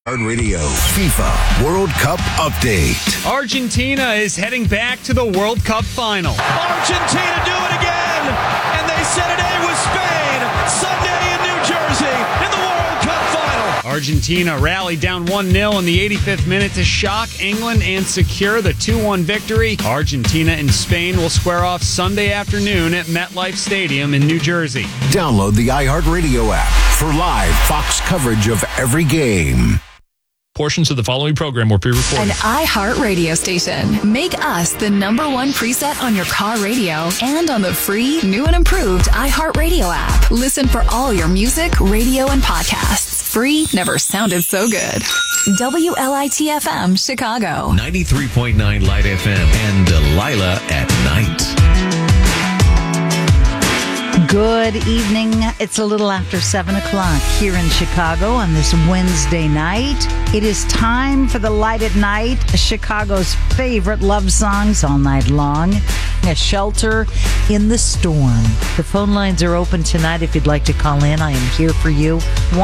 Radio FIFA World Cup update. Argentina is heading back to the World Cup final. Argentina do it again, and they set it A with Spain Sunday in New Jersey in the World Cup final. Argentina rallied down 1-0 in the 85th minute to shock England and secure the 2-1 victory. Argentina and Spain will square off Sunday afternoon at MetLife Stadium in New Jersey. Download the iHeartRadio app for live Fox coverage of every game. Portions of the following program were pre-recorded. An iHeart radio station. Make us the number one preset on your car radio and on the free, new and improved iHeart Radio app. Listen for all your music, radio, and podcasts. Free never sounded so good. WLIT-FM, Chicago. 93.9 Light FM and Delilah at night. Good evening. It's a little after 7 o'clock here in Chicago on this Wednesday night. It is time for the Light at Night, Chicago's favorite love songs all night long. A shelter in the storm. The phone lines are open tonight if you'd like to call in. I am here for you.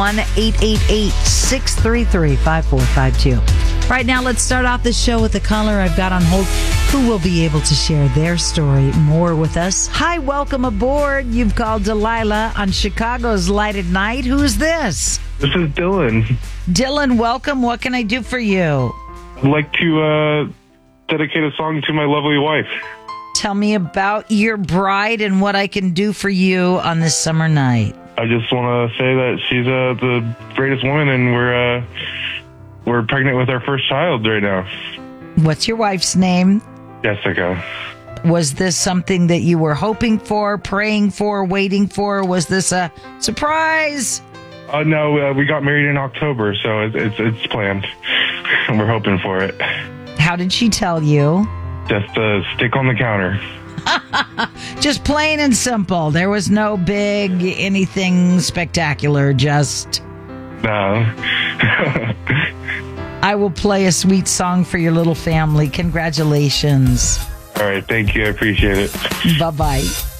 1-888-633-5452. Right now, let's start off the show with the caller I've got on hold who will be able to share their story more with us. Hi, welcome aboard. You've called Delilah on Chicago's Light at Night. Who's this? This is Dylan. Dylan, welcome. What can I do for you? I'd like to dedicate a song to my lovely wife. Tell me about your bride and what I can do for you on this summer night. I just want to say that she's the greatest woman, and we're pregnant with our first child right now. What's your wife's name? Jessica. Was this something that you were hoping for, praying for, waiting for? Was this a surprise? No, we got married in October, so it's planned. We're hoping for it. How did she tell you? Just stick on the counter. Just plain and simple. There was no big anything spectacular, just... No. I will play a sweet song for your little family. Congratulations. All right, thank you. I appreciate it. Bye-bye.